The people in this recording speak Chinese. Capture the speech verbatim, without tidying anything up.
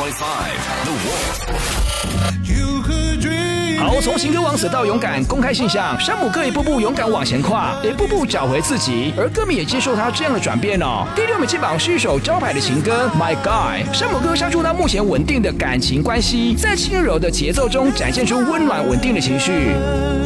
point five The Wolf。 好，从情歌王子到勇敢公开信箱，山姆哥一步步勇敢往前跨，一步步找回自己，而歌迷也接受他这样的转变哦。第六名进榜是一首招牌的情歌《My Guy》，山姆哥杀出他目前稳定的感情关系，在轻柔的节奏中展现出温暖稳定的情绪。